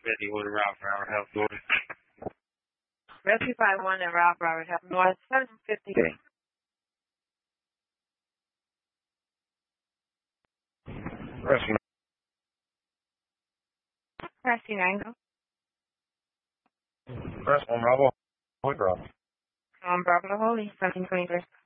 51 Route Robert Health North. Rescue 51 and Route Robert Health North, 750. Okay. Rescue. Rescue 9, go. Rescue Bravo. Holy Bravo. Bravo to Holy, 1723.